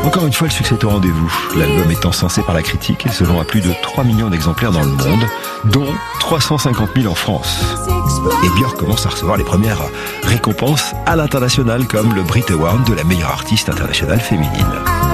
Encore une fois, le succès est au rendez-vous. L'album est encensé par la critique et se vend à plus de 3 millions d'exemplaires dans le monde, dont 350 000 en France. Et Björk commence à recevoir les premières récompenses à l'international, comme le Brit Award de la meilleure artiste internationale féminine.